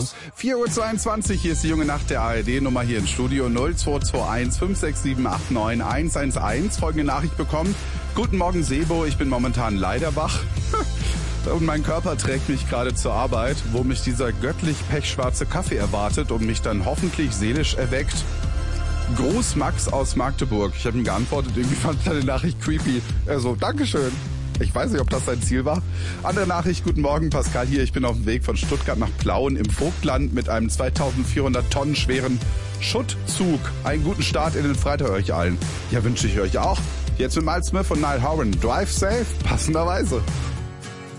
4:22 Uhr, hier ist die junge Nacht der ARD-Nummer hier im Studio 0221 567 89 111. Folgende Nachricht bekommen. Guten Morgen Sebo, ich bin momentan leider wach. Und mein Körper trägt mich gerade zur Arbeit, wo mich dieser göttlich pechschwarze Kaffee erwartet und mich dann hoffentlich seelisch erweckt. Gruß Max aus Magdeburg. Ich habe ihm geantwortet, irgendwie fand ich deine Nachricht creepy. Dankeschön. Ich weiß nicht, ob das sein Ziel war. Andere Nachricht, guten Morgen, Pascal hier. Ich bin auf dem Weg von Stuttgart nach Plauen im Vogtland mit einem 2400 Tonnen schweren Schuttzug. Einen guten Start in den Freitag euch allen. Ja, wünsche ich euch auch. Jetzt mit Miles Smith und Niall Horan. Drive safe, passenderweise.